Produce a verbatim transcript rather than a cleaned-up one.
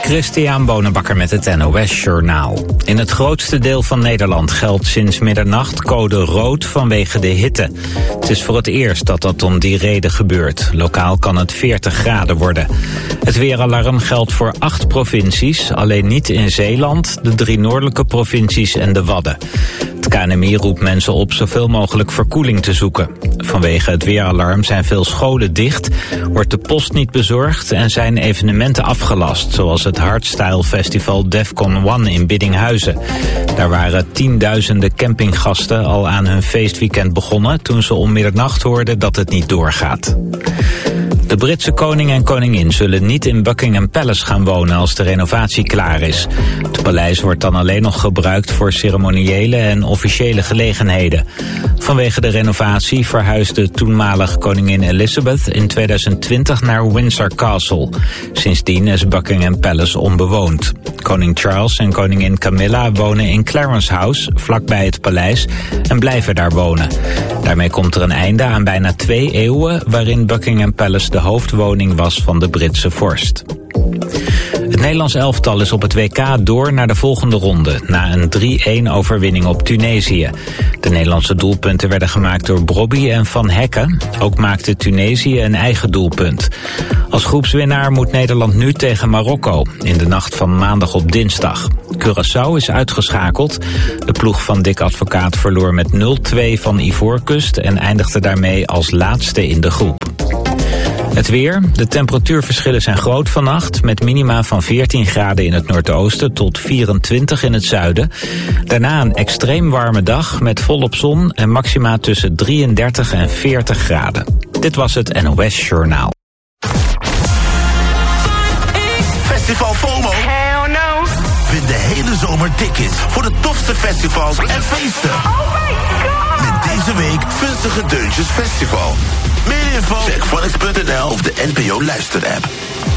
Christian Bonenbakker met het N O S-journaal. In het grootste deel van Nederland geldt sinds middernacht code rood vanwege de hitte. Het is voor het eerst dat dat om die reden gebeurt. Lokaal kan het veertig graden worden. Het weeralarm geldt voor acht provincies, alleen niet in Zeeland, de drie noordelijke provincies en de Wadden. Het K N M I roept mensen op zoveel mogelijk verkoeling te zoeken. Vanwege het weeralarm zijn veel scholen dicht, wordt de post niet bezorgd en zijn evenementen afgelast, zoals het Hardstyle Festival Defcon One in Biddinghuizen. Daar waren tienduizenden campinggasten al aan hun feestweekend begonnen toen ze om middernacht hoorden dat het niet doorgaat. De Britse koning en koningin zullen niet in Buckingham Palace gaan wonen als de renovatie klaar is. Het paleis wordt dan alleen nog gebruikt voor ceremoniële en officiële gelegenheden. Vanwege de renovatie verhuisde toenmalig koningin Elizabeth in tweeduizend twintig naar Windsor Castle. Sindsdien is Buckingham Palace onbewoond. Koning Charles en koningin Camilla wonen in Clarence House, vlakbij het paleis, en blijven daar wonen. Daarmee komt er een einde aan bijna twee eeuwen waarin Buckingham Palace de hoofdwoning was van de Britse vorst. Het Nederlands elftal is op het W K door naar de volgende ronde, na een drie-een overwinning op Tunesië. De Nederlandse doelpunten werden gemaakt door Brobby en Van Hekken. Ook maakte Tunesië een eigen doelpunt. Als groepswinnaar moet Nederland nu tegen Marokko, in de nacht van maandag op dinsdag. Curaçao is uitgeschakeld. De ploeg van Dick Advocaat verloor met nul twee van Ivoorkust en eindigde daarmee als laatste in de groep. Het weer. De temperatuurverschillen zijn groot vannacht, met minima van veertien graden in het noordoosten tot vierentwintig in het zuiden. Daarna een extreem warme dag met volop zon en maxima tussen drieëndertig en veertig graden. Dit was het N O S-journaal. Festival FOMO? Hell no. Vind de hele zomer tickets voor de tofste festivals en feesten. Oh my god. Met deze week Gunstige Deuntjes Festival. Meer info check Phonics punt n l of de N P O luisterapp.